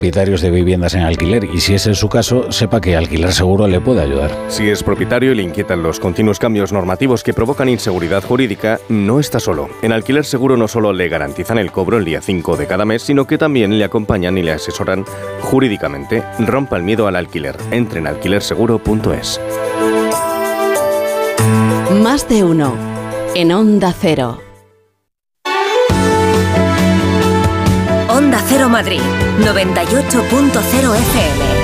propietarios de viviendas en alquiler, y si ese es su caso, sepa que Alquiler Seguro le puede ayudar. Si es propietario y le inquietan los continuos cambios normativos que provocan inseguridad jurídica, no está solo. En Alquiler Seguro no solo le garantizan el cobro el día 5 de cada mes, sino que también le acompañan y le asesoran jurídicamente. Rompa el miedo al alquiler. Entre en alquilerseguro.es. Más de uno. En Onda Cero. Onda Cero Madrid, 98.0 FM.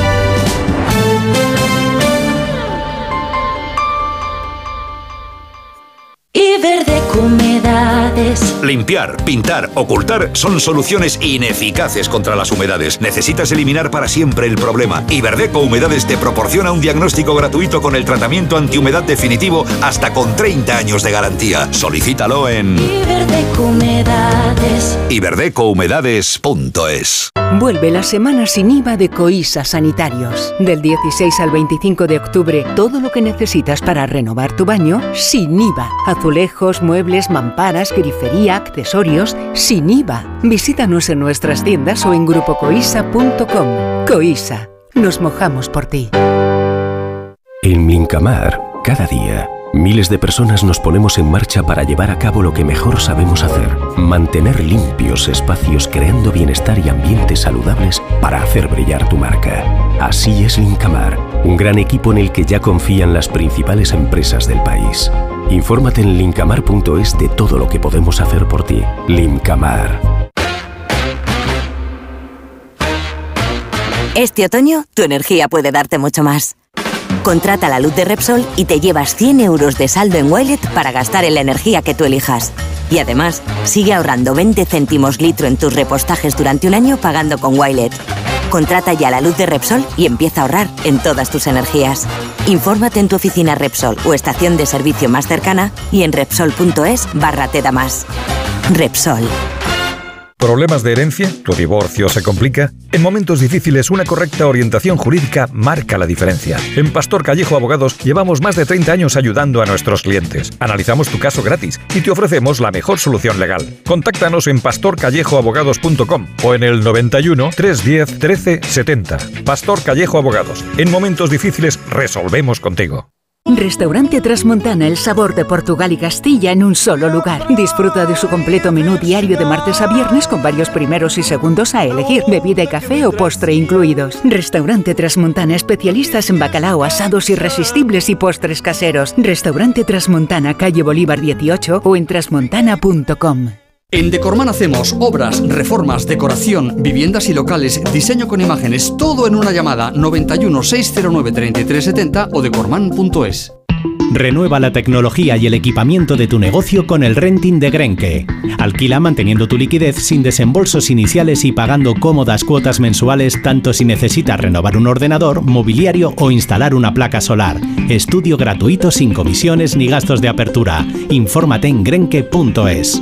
Iberdeco Humedades. Limpiar, pintar, ocultar son soluciones ineficaces contra las humedades. Necesitas eliminar para siempre el problema. Iberdeco Humedades te proporciona un diagnóstico gratuito con el tratamiento antihumedad definitivo hasta con 30 años de garantía. Solicítalo en Iberdeco Humedades. iberdecohumedades.es. Vuelve la semana sin IVA de Coisa Sanitarios. Del 16 al 25 de octubre, todo lo que necesitas para renovar tu baño sin IVA. Azulejos, muebles, mamparas, grifería, accesorios, sin IVA. Visítanos en nuestras tiendas o en grupocoisa.com. Coisa, nos mojamos por ti. En Mincamar, cada día, miles de personas nos ponemos en marcha para llevar a cabo lo que mejor sabemos hacer: mantener limpios espacios, creando bienestar y ambientes saludables para hacer brillar tu marca. Así es Lincamar, un gran equipo en el que ya confían las principales empresas del país. Infórmate en lincamar.es de todo lo que podemos hacer por ti. Lincamar. Este otoño, tu energía puede darte mucho más. Contrata la luz de Repsol y te llevas 100 euros de saldo en Wilet para gastar en la energía que tú elijas. Y además, sigue ahorrando 20 céntimos litro en tus repostajes durante un año pagando con Wilet. Contrata ya la luz de Repsol y empieza a ahorrar en todas tus energías. Infórmate en tu oficina Repsol o estación de servicio más cercana y en Repsol.es/te da más. Repsol. ¿Problemas de herencia? ¿Tu divorcio se complica? En momentos difíciles, una correcta orientación jurídica marca la diferencia. En Pastor Callejo Abogados llevamos más de 30 años ayudando a nuestros clientes. Analizamos tu caso gratis y te ofrecemos la mejor solución legal. Contáctanos en pastorcallejoabogados.com o en el 91 310 13 70. Pastor Callejo Abogados. En momentos difíciles, resolvemos contigo. Restaurante Trasmontana, el sabor de Portugal y Castilla en un solo lugar. Disfruta de su completo menú diario de martes a viernes con varios primeros y segundos a elegir, bebida y café o postre incluidos. Restaurante Trasmontana, especialistas en bacalao, asados irresistibles y postres caseros. Restaurante Trasmontana, calle Bolívar 18 o en trasmontana.com. En Decorman hacemos obras, reformas, decoración, viviendas y locales, diseño con imágenes, todo en una llamada. 91 609 3370 o decorman.es. Renueva la tecnología y el equipamiento de tu negocio con el renting de Grenke. Alquila manteniendo tu liquidez sin desembolsos iniciales y pagando cómodas cuotas mensuales, tanto si necesitas renovar un ordenador, mobiliario o instalar una placa solar. Estudio gratuito sin comisiones ni gastos de apertura. Infórmate en grenke.es.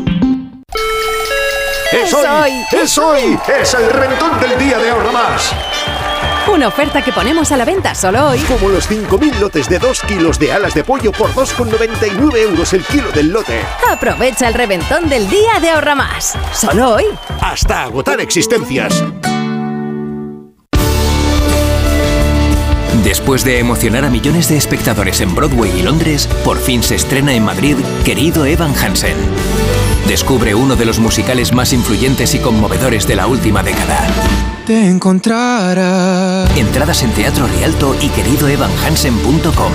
¡Es hoy! ¡Es hoy! ¡Es el reventón del día de Ahorra Más! Una oferta que ponemos a la venta solo hoy. Como los 5.000 lotes de 2 kilos de alas de pollo por 2,99 euros el kilo del lote. Aprovecha el reventón del día de Ahorra Más. Solo hoy. Hasta agotar existencias. Después de emocionar a millones de espectadores en Broadway y Londres, por fin se estrena en Madrid Querido Evan Hansen. Descubre uno de los musicales más influyentes y conmovedores de la última década. Te encontrarás. Entradas en Teatro Rialto y queridoevanhansen.com.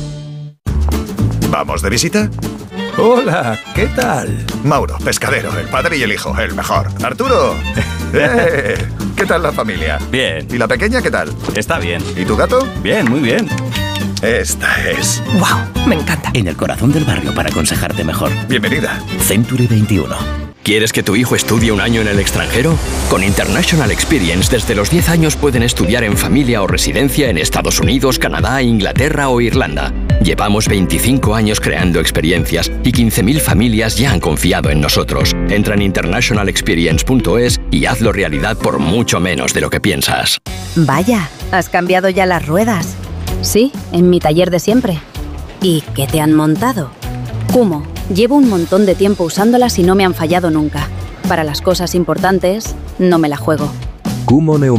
¿Vamos de visita? Hola, ¿qué tal? Mauro, pescadero, el padre y el hijo, el mejor. Arturo, ¿qué tal la familia? Bien. ¿Y la pequeña qué tal? Está bien. ¿Y tu gato? Bien, muy bien. Esta es... ¡Wow! Me encanta. En el corazón del barrio para aconsejarte mejor. Bienvenida. Century 21. ¿Quieres que tu hijo estudie un año en el extranjero? Con International Experience, desde los 10 años pueden estudiar en familia o residencia en Estados Unidos, Canadá, Inglaterra o Irlanda. Llevamos 25 años creando experiencias y 15.000 familias ya han confiado en nosotros. Entra en internationalexperience.es y hazlo realidad por mucho menos de lo que piensas. Vaya, ¿has cambiado ya las ruedas? Sí, en mi taller de siempre. ¿Y qué te han montado? Kummo. Llevo un montón de tiempo usándolas y no me han fallado nunca. Para las cosas importantes, no me la juego. Kumo